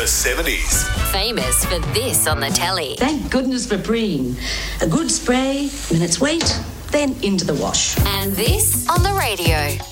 70s. Famous for this on the telly. Thank goodness for Preen. A good spray, minutes wait, then into the wash. And this on the radio.